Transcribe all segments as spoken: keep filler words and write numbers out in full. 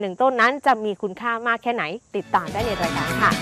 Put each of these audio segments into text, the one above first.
หนึ่งต้นนั้นจะมีคุณค่ามากแค่ไหนติดตามได้ในรายการค่ะ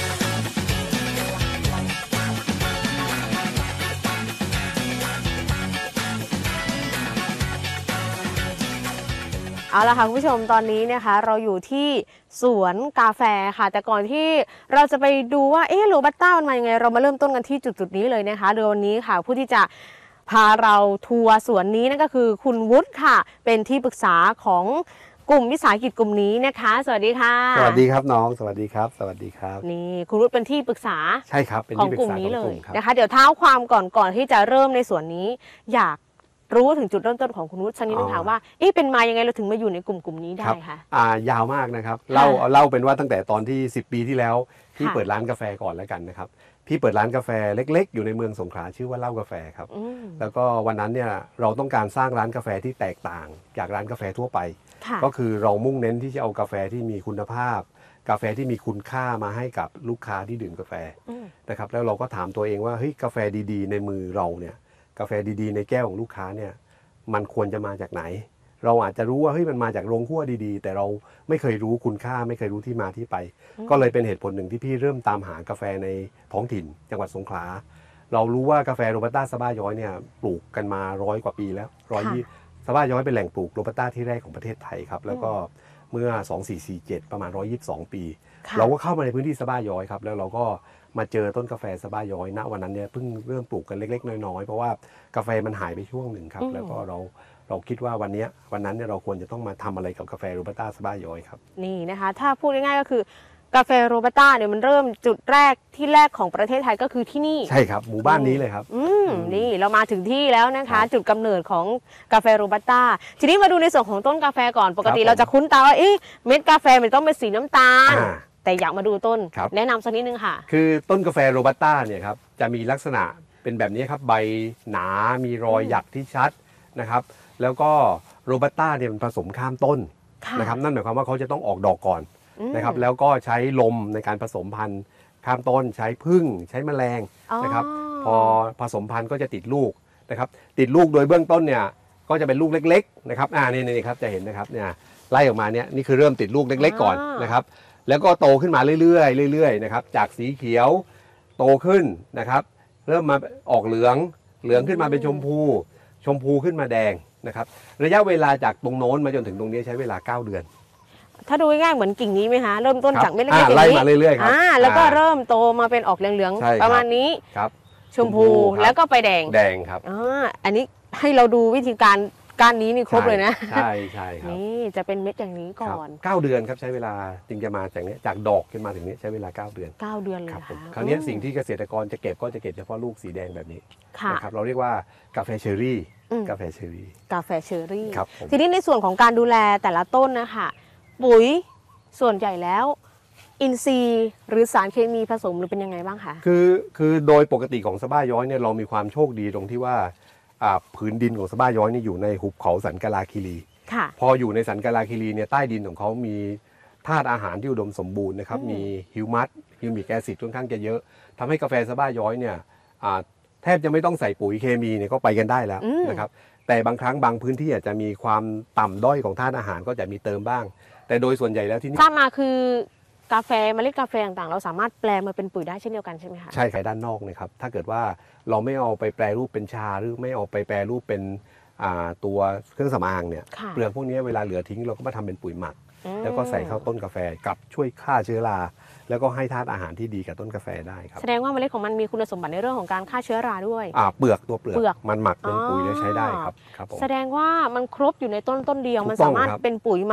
เอาละค่ะคุณผู้ชมตอนนี้นะคะเราอยู่ที่สวนกาแฟค่ะแต่ก่อนที่เราจะไปดูว่าเออโรบัสต้ามันมายังไงเรามาเริ่มต้นกันที่จุดๆนี้เลยนะคะโดยวันนี้ค่ะผู้ที่จะพาเราทัวร์สวนนี้นั่นก็คือคุณวุฒิค่ะเป็นที่ปรึกษาของกลุ่มวิสาหกิจกลุ่มนี้นะคะสวัสดีค่ะสวัสดีครับน้องสวัสดีครับสวัสดีครับนี่คุณวุฒิเป็นที่ปรึกษาใช่ครับเป็นของกลุ่มนี้เลยนะคะเดี๋ยวเท้าความก่อนก่อนที่จะเริ่มในสวนนี้อยากรู้ถึงจุดเริ่มต้นของคุณวุฒิสักนิดนึงค่ะว่าเอ๊ะเป็นมายังไงเราถึงมาอยู่ในกลุ่มกลุ่มนี้ได้คะอ่ายาวมากนะครับเล่าเล่าเป็นว่าตั้งแต่ตอนที่สิบปีที่แล้วพี่เปิดร้านกาแฟก่อนแล้วกันนะครับพี่เปิดร้านกาแฟเล็กๆอยู่ในเมืองสงขลาชื่อว่าเล่ากาแฟครับแล้วก็วันนั้นเนี่ยเราต้องการสร้างร้านกาแฟที่แตกต่างจากร้านกาแฟทั่วไปก็คือเรามุ่งเน้นที่จะเอากาแฟที่มีคุณภาพกาแฟที่มีคุณค่ามาให้กับลูกค้าที่ดื่มกาแฟนะครับแล้วเราก็ถามตัวเองว่าเฮ้ยกาแฟดีๆในมือเราเนี่ยกาแฟดีๆในแก้วของลูกค้าเนี่ยมันควรจะมาจากไหนเราอาจจะรู้ว่าเฮ้ยมันมาจากโรงคั่วดีๆแต่เราไม่เคยรู้คุณค่าไม่เคยรู้ที่มาที่ไปก็เลยเป็นเหตุผลหนึ่งที่พี่เริ่มตามหากาแฟในท้องถิ่นจังหวัดสงขลาเรารู้ว่ากาแฟโรบัสต้าสบ้าย้อยเนี่ยปลูกกันมาร้อยกว่าปีแล้วร้อยยี่สบ้าย้อยเป็นแหล่งปลูกโรบัสต้าที่แรกของประเทศไทยครับแล้วก็เมื่อสองพันสี่ร้อยสี่สิบเจ็ดประมาณหนึ่งร้อยยี่สิบสองปีเราก็เข้ามาในพื้นที่สบ้าย้อยครับแล้วเราก็มาเจอต้นกาแฟสบ้าย้อยณวันนั้นเนี่ยเพิ่งเริ่มปลูกกันเล็กๆน้อยๆเพราะว่ากาแฟมันหายไปช่วงหนึ่งครับแล้วก็เราเราคิดว่าวันนี้วันนั้นเนี่ยเราควรจะต้องมาทำอะไรกับกาแฟโรบัสต้าสบ้าย้อยครับนี่นะคะถ้าพูดง่ายๆก็คือกาแฟโรบัสต้าเนี่ยมันเริ่มจุดแรกที่แรกของประเทศไทยก็คือที่นี่ใช่ครับหมู่บ้านนี้เลยครับอืมนี่เรามาถึงที่แล้วนะคะจุดกำเนิดของกาแฟโรบัสต้าทีนี้มาดูในส่วนของต้นกาแฟก่อนปกติเราจะคุ้นตาว่าเอ๊ะเม็ดกาแฟมันต้องเป็นสีน้ำตาลแต่อยากมาดูต้นแนะนำสักนิดนึงค่ะคือต้นกาแฟโรบัสต้าเนี่ยครับจะมีลักษณะเป็นแบบนี้ครับใบหนามีรอยหยักที่ชัดนะครับแล้วก็โรบัสต้าเนี่ยมันผสมข้ามต้นนะครับนั่นหมายความว่าเขาจะต้องออกดอกก่อนนะครับแล้วก็ใช้ลมในการผสมพันธุ์ข้ามต้นใช้พึ่งใช้แมลงนะครับพอผสมพันธุ์ก็จะติดลูกนะครับติดลูกโดยเบื้องต้นเนี่ยก็จะเป็นลูกเล็กๆนะครับอ่านี่นี่ครับจะเห็นนะครับเนี่ยไล่ออกมาเนี่ยนี่คือเริ่มติดลูกเล็กๆก่อนนะครับแล้วก็โตขึ้นมาเรื่อยๆเรื่อยๆนะครับจากสีเขียวโตขึ้นนะครับเริ่มมาออกเหลืองเหลืองขึ้นมาเป็นชมพูชมพูขึ้นมาแดงนะครับระยะเวลาจากตรงโน้นมาจนถึงตรงนี้ใช้เวลาเก้าเดือนถ้าดูง่ายๆเหมือนกิ่งนี้ไหมคะเริ่มต้นจากเม็ดเล็กๆอย่างนี้ไล่มาเรื่อยๆครับแล้วก็เริ่มโตมาเป็นออกเหลืองๆประมาณนี้ชมพูแล้วก็ไปแดงแดงครับอ่าอันนี้ให้เราดูวิธีการการนี้นี่ครบเลยนะใช่ใช่ครับนี่จะเป็นเม็ดอย่างนี้ก่อนเก้าเดือนครับใช้เวลาจึงจะมาจากนี้จากดอกขึ้นมาถึงนี้ใช้เวลาเก้าเดือนเก้าเดือนเลยครับคราวนี้สิ่งที่เกษตรกรจะเก็บก็จะเก็บเฉพาะลูกสีแดงแบบนี้นะครับเราเรียกว่ากาแฟเชอร์รี่กาแฟเชอร์รี่กาแฟเชอร์รี่ครับทีนี้ในส่วนของการดูแลแต่ละต้นนะคะปุ๋ยส่วนใหญ่แล้วอินทรีย์หรือสารเคมีผสมหรือเป็นยังไงบ้างคะคือคือโดยปกติของสบ้าย้อยเนี่ยเรามีความโชคดีตรงที่ว่าผืนดินของสบ้าย้อยนี่อยู่ในหุบเขาสันกะลาคีรีพออยู่ในสันกะลาคีรีเนี่ยใต้ดินของเขามีธาตุอาหารที่อุดมสมบูรณ์นะครับมีฮิวมัสฮิวมิกแอซิดค่อนข้างจะเยอะทำให้กาแฟสบ้าย้อยเนี่ยแทบจะไม่ต้องใส่ปุ๋ยเคมีเนี่ยก็ไปกันได้แล้วนะครับแต่บางครั้งบางพื้นที่อาจจะมีความต่ำด้อยของธาตุอาหารก็จะมีเติมบ้างแต่โดยส่วนใหญ่แล้วที่นี่ทราบมาคือกาแฟเมล็ดกาแฟต่างๆเราสามารถแปลมาเป็นปุ๋ยได้เช่นเดียวกันใช่ไหมคะใช่ขายด้านนอกนะครับถ้าเกิดว่าเราไม่เอาไปแปรรูปเป็นชาหรือไม่เอาไปแปรรูปเป็นตัวเครื่องสำอางเนี่ยเปลือกพวกนี้เวลาเหลือทิ้งเราก็มาทำเป็นปุ๋ยหมักแล้วก็ใส่เข้าต้นกาแฟกับช่วยฆ่าเชื้อราแล้วก็ให้ธาตุอาหารที่ดีกับต้นกาแฟได้ครับแสดงว่าเมล็ดของมันมีคุณสมบัติในเรื่องของการฆ่าเชื้อราด้วยอ่าเปลือกตัวเปลือกมันหมักเป็นปุ๋ยแล้วใช้ได้ครับครับแสดงว่ามันครบอยู่ในต้นต้นเดียวมันสามารถเป็นปุ๋ย